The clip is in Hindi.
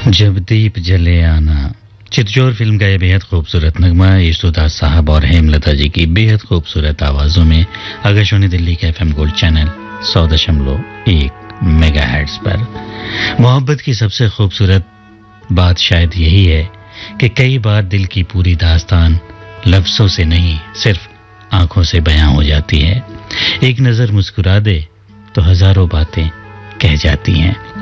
जब दीप जले आना, चितचोर फिल्म का यह बेहद खूबसूरत नगमा यशोदास साहब और हेमलता जी की बेहद खूबसूरत आवाजों में आकाशवाणी दिल्ली के एफएम गोल्ड चैनल 100.1 मेगाहर्ट्ज पर। मोहब्बत की सबसे खूबसूरत बात शायद यही है कि कई बार दिल की पूरी दास्तान लफ्जों से नहीं सिर्फ आंखों से बयां हो जाती है। एक नजर मुस्कुरा दे तो हजारों बातें कह जाती हैं।